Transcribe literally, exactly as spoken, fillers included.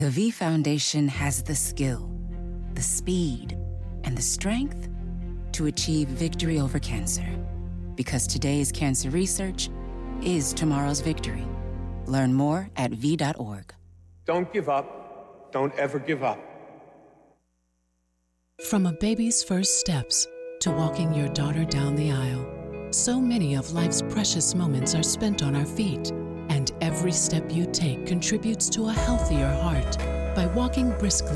The V Foundation has the skill, the speed, and the strength to achieve victory over cancer. Because today's cancer research is tomorrow's victory. Learn more at V dot org. Don't give up. Don't ever give up. From a baby's first steps to walking your daughter down the aisle, so many of life's precious moments are spent on our feet. And every step you take contributes to a healthier heart. By walking briskly